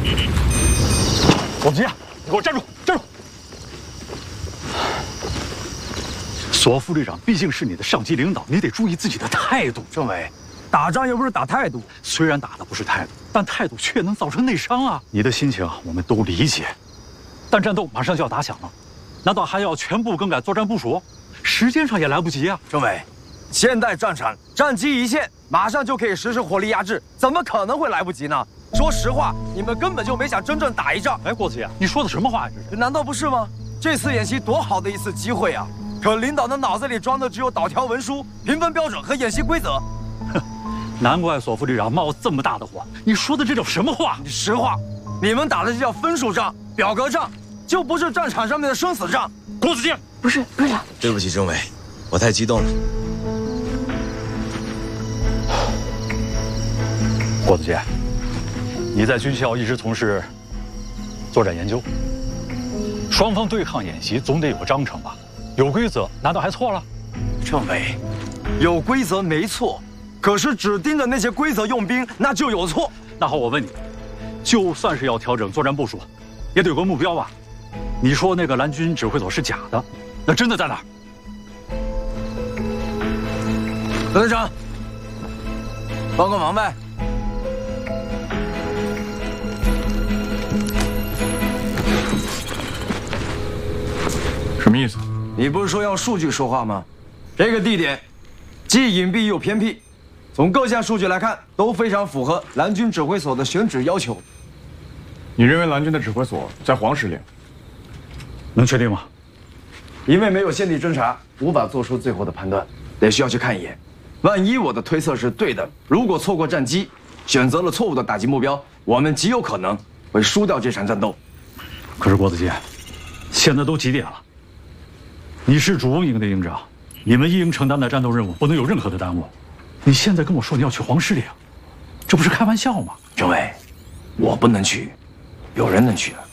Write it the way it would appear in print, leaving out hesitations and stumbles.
左吉，你给我站住！站住！索副旅长毕竟是你的上级领导，你得注意自己的态度。 政委，打仗又不是打态度， 虽然打的不是态度，但态度却能造成内伤啊！你的心情我们都理解，但战斗马上就要打响了，难道还要全部更改作战部署？时间上也来不及啊！ 政委，现代战场战机一线，马上就可以实施火力压制，怎么可能会来不及呢？说实话，你们根本就没想真正打一仗。 哎，郭子健，你说的什么话呀？这是？ 难道不是吗？这次演习多好的一次机会啊！可领导的脑子里装的只有导条文书、评分标准和演习规则。 哼，难怪索副旅长冒这么大的火。你说的这叫什么话？ 实话，你们打的这叫分数仗、表格仗，就不是战场上面的生死仗。 郭子健， 不是队长， 对不起，政委，我太激动了。 郭子健，你在军校一直从事作战研究，双方对抗演习总得有个章程吧？有规则，难道还错了？ 政委，有规则没错，可是只盯着那些规则用兵，那就有错。 那好，我问你，就算是要调整作战部署，也得有个目标吧？你说那个蓝军指挥所是假的，那真的在哪儿？ 董队长，帮个忙呗。 什么意思？ 你不是说要数据说话吗？这个地点既隐蔽又偏僻，从各项数据来看都非常符合蓝军指挥所的选址要求。 你认为蓝军的指挥所在黄石岭？ 能确定吗？ 因为没有现地侦查，无法做出最后的判断，得需要去看一眼。万一我的推测是对的，如果错过战机，选择了错误的打击目标，我们极有可能会输掉这场战斗。 可是郭子健，现在都几点了？你是主营的营长，你们一营承担的战斗任务不能有任何的耽误。你现在跟我说你要去黄石岭，这不是开玩笑吗？ 政委，我不能去，有人能去的。